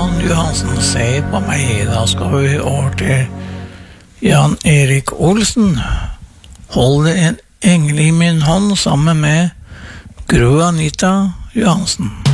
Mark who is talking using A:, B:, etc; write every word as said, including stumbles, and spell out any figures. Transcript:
A: Jan Johansen sier på meg. Da skal vi over til Jan Erik Olsen. Hold en engel i min hånd sammen med Gro Anita Johansen.